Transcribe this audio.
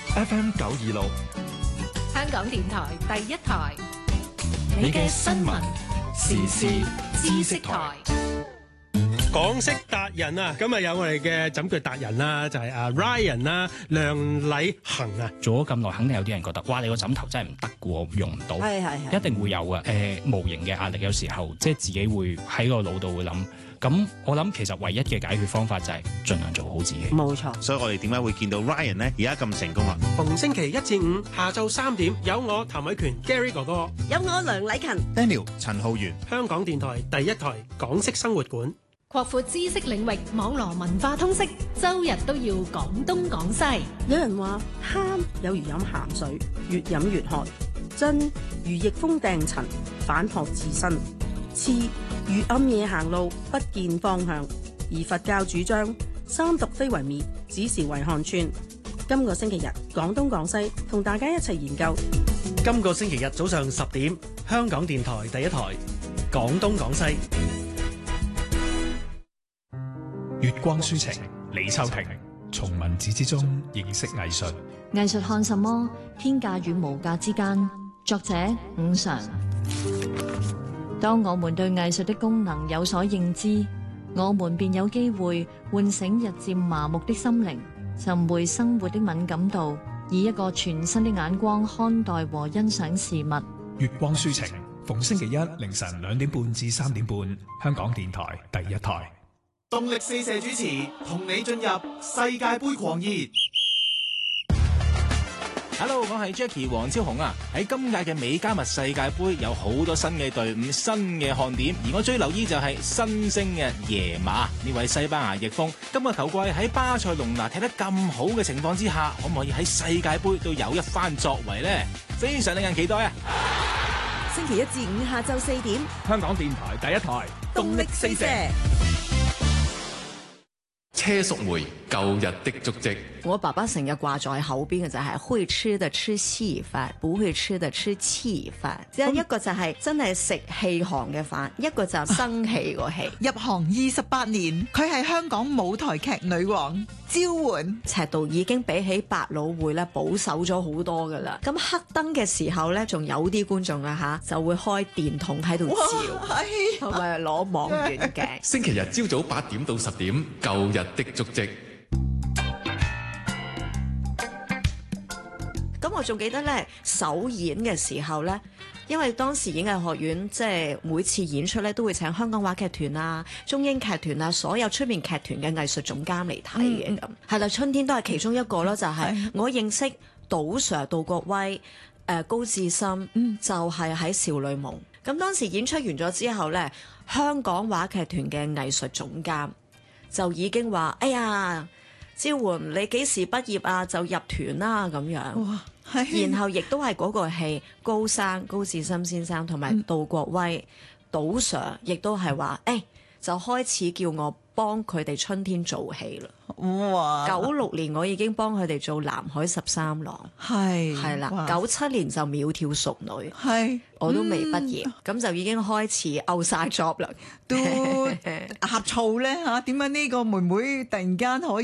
FM 926， 香港電台第一台，你嘅新聞時事知識台。 港式達人啊，今日有我哋嘅枕腳達人啦，就係阿 Ryan 啦，梁禮恒啊。 做咗咁耐，肯定有啲人覺得，哇！你個枕頭真係唔得嘅喎，用唔到。係一定會有嘅。無形嘅壓力，有時候即係自己會喺個腦度會諗。咁我諗其實唯一嘅解決方法就係盡量做好自己。 冇錯。 所以我哋點解會見到 Ryan 呢？而家咁成功啊？ 逢星期1至5下晝3點，有我譚偉權 Gary 哥哥， 有我梁禮勤 Daniel 陳浩源， 香港電台第一台港式生活館。 擴闊知識領域，網羅文化通識，周日都要講東講西。 有人話貪有如飲鹹水，越飲越渴；真如逆風掟塵，反璞自身；痴如暗夜行路，不見方向。而佛教主張三毒非為滅，只是為看穿。今個星期日講東講西，同大家一齊研究。 今個星期日早上10點，香港電台第一台講東講西。 月光書情，李秋婷，從文字之中認識藝術。 藝術看什麼？天價與無價之間。作者伍常。當我們對藝術的功能有所認知，我們便有機會喚醒日漸麻木的心靈，尋回生活的敏感度，以一個全新的眼光看待和欣賞事物。 月光書情，逢星期一凌晨2點半至3點半，香港電台第一台。 動力4射主持，同你進入世界盃狂熱。Hello， 我係 Jackie 黃超雄啊！喺今屆嘅美加密世界盃有好多新嘅隊伍、新嘅看點，而我最留意就係新星嘅耶馬呢位西班牙翼鋒。今個球季喺巴塞隆拿踢得咁好嘅情況之下，可唔可以喺世界盃都有一番作為呢？非常令人期待啊！ 星期1至5下晝4點， 香港電台第一台動力4射。 車淑梅舊日的足跡。 我爸爸成日掛在口邊嘅就係會吃的吃稀飯，不會吃的吃氣飯。即係一個就係真係食氣行嘅飯，一個就係生氣個氣。 入行28年，佢係香港舞台劇女王。招喚尺度已經比起百老匯咧保守咗好多噶啦。咁黑燈嘅時候咧，仲有啲觀眾啊就會開電筒喺度照，同埋攞望遠鏡。 星期日朝早8點到10點，舊日的足跡。 咁我仲記得咧首演嘅時候咧，因為當時演藝學院即係每次演出咧都會請香港話劇團啊、中英劇團啊，所有出面劇團嘅藝術總監嚟睇嘅。咁係啦，春天都係其中一個咯，就係我認識杜 Sir 杜國威、高志森，就係喺少女夢。咁當時演出完咗之後咧，香港話劇團嘅藝術總監就已經話：哎呀，招喚你幾時畢業啊？就入團啦咁樣。然後亦都係嗰個戲，高生高志森先生同埋杜國威、杜 Sir 亦都係話，就開始叫我幫佢哋春天做戲啦。哇！96年我已經幫佢哋做《南海13郎》，係啦。97年就苗條淑女，我都未畢業，咁就已經開始 out 晒 job 啦。 都呷醋咧嚇，點解呢個妹妹突然間可以？